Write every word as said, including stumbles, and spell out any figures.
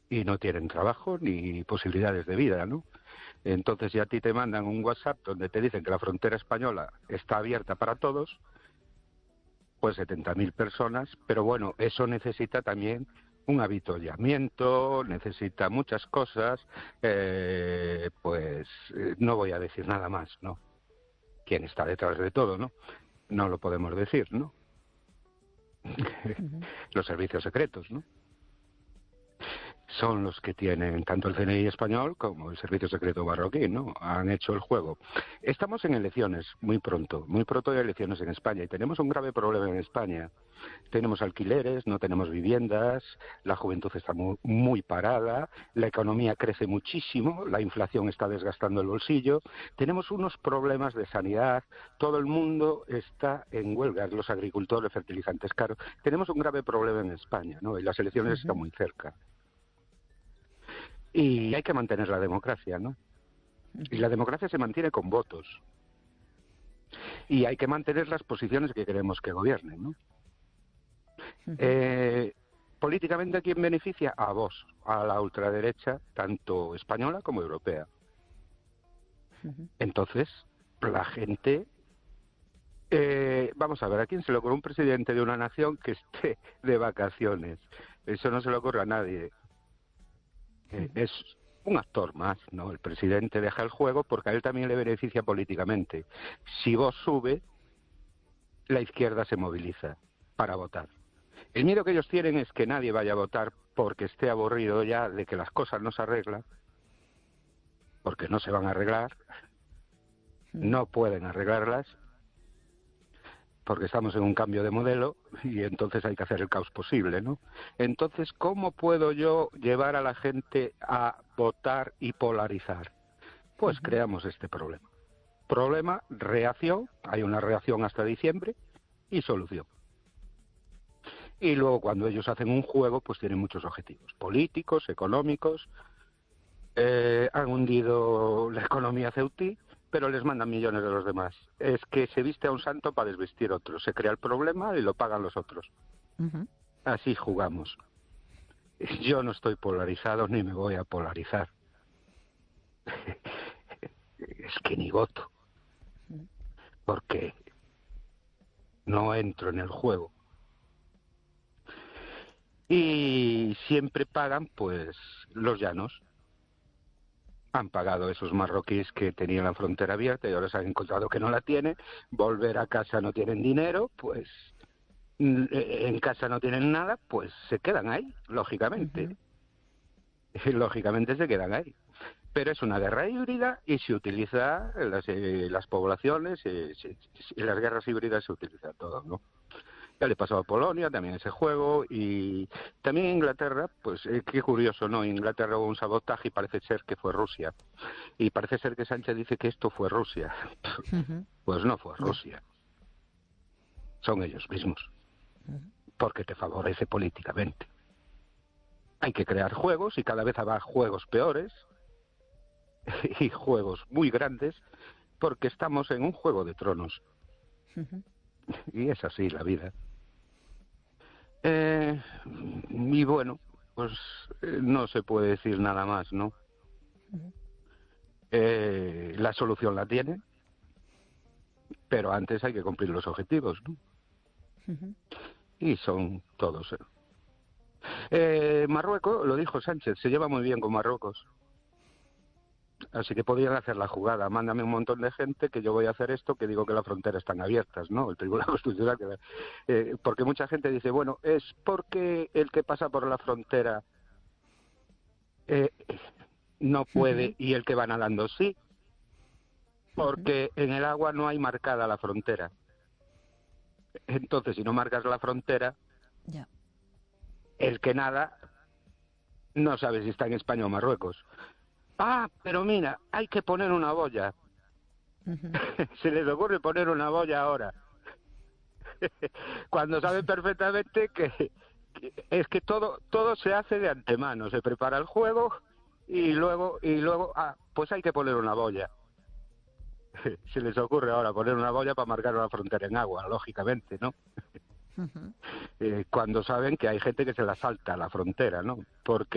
y no tienen trabajo ni posibilidades de vida, ¿no? Entonces, si a ti te mandan un WhatsApp donde te dicen que la frontera española está abierta para todos, pues setenta mil personas, pero bueno, eso necesita también un avituallamiento, necesita muchas cosas, eh, pues eh, no voy a decir nada más, ¿no? ¿Quién está detrás de todo, no? No lo podemos decir, ¿no? Ujú. Los servicios secretos, ¿no? Son los que tienen tanto el C N I español como el Servicio Secreto marroquí, ¿no? Han hecho el juego. Estamos en elecciones muy pronto, muy pronto hay elecciones en España y tenemos un grave problema en España. Tenemos alquileres, no tenemos viviendas, la juventud está muy, muy parada, la economía crece muchísimo, la inflación está desgastando el bolsillo, tenemos unos problemas de sanidad, todo el mundo está en huelga, los agricultores, fertilizantes caros. Tenemos un grave problema en España, ¿no? Y las elecciones están Ujú. muy cerca. Y hay que mantener la democracia, ¿no? Y Ujú. la democracia se mantiene con votos. Y hay que mantener las posiciones que queremos que gobiernen, ¿no? Ujú. Eh, políticamente, ¿a quién beneficia? A vos, a la ultraderecha, tanto española como europea. Ujú. Entonces, la gente... Eh, vamos a ver, ¿a quién se le ocurre un presidente de una nación que esté de vacaciones? Eso no se le ocurre a nadie. Eh, Ujú. es un actor más, ¿no? El presidente deja el juego porque a él también le beneficia políticamente. Si vos sube, la izquierda se moviliza para votar. El miedo que ellos tienen es que nadie vaya a votar porque esté aburrido ya de que las cosas no se arreglan, porque no se van a arreglar, Ujú. no pueden arreglarlas, porque estamos en un cambio de modelo y entonces hay que hacer el caos posible, ¿no? Entonces, ¿cómo puedo yo llevar a la gente a votar y polarizar? Pues Ujú. creamos este problema. Problema, reacción, hay una reacción hasta diciembre y solución. Y luego cuando ellos hacen un juego, pues tienen muchos objetivos, políticos, económicos, eh, han hundido la economía ceutí, pero les mandan millones de los demás. Es que se viste a un santo para desvestir otro, se crea el problema y lo pagan los otros. Ujú. Así jugamos. Yo no estoy polarizado ni me voy a polarizar. Es que ni voto, porque no entro en el juego. Y siempre pagan, pues, los llanos. Han pagado esos marroquíes que tenían la frontera abierta y ahora se han encontrado que no la tienen. Volver a casa no tienen dinero, pues mm, eh, en casa no tienen nada, pues se quedan ahí, lógicamente. Ujú. Lógicamente se quedan ahí. Pero es una guerra híbrida y se utiliza en las, eh, las poblaciones, eh, se- se- en las guerras híbridas se utiliza todo, ¿no? Ya le pasó a Polonia también ese juego y también Inglaterra, pues eh, qué curioso, ¿no? Inglaterra hubo un sabotaje y parece ser que fue Rusia. Y parece ser que Sánchez dice que esto fue Rusia. Ujú. Pues no fue Ya. Rusia, son ellos mismos, Ujú. porque te favorece políticamente. Hay que crear juegos y cada vez habrá juegos peores y juegos muy grandes porque estamos en un juego de tronos. Ujú. Y es así la vida. Eh, y bueno, pues eh, no se puede decir nada más, ¿no? Ujú. Eh, la solución la tiene, pero antes hay que cumplir los objetivos, ¿no? Ujú. Y son todos. ¿eh? Eh, Marruecos, lo dijo Sánchez, se lleva muy bien con Marruecos. Así que podrían hacer la jugada. Mándame un montón de gente que yo voy a hacer esto, que digo que las fronteras están abiertas, ¿no? El Tribunal Constitucional. Que, eh, porque mucha gente dice, bueno, es porque el que pasa por la frontera eh, no puede Ujú. y el que va nadando sí, Ujú. porque en el agua no hay marcada la frontera. Entonces, si no marcas la frontera, Ya. el que nada no sabe si está en España o Marruecos. Ah, pero mira, hay que poner una boya. Ujú. Se les ocurre poner una boya ahora. Cuando saben perfectamente que, que es que todo todo se hace de antemano, se prepara el juego y luego y luego ah, pues hay que poner una boya. Se les ocurre ahora poner una boya para marcar una frontera en agua, lógicamente, ¿no? Ujú. Eh, cuando saben que hay gente que se la salta a la frontera, ¿no? Porque